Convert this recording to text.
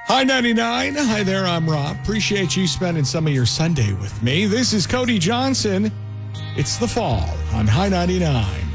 Hi 99. Hi there, I'm Rob. Appreciate you spending some of your Sunday with me. This is Cody Johnson. It's the fall on High 99.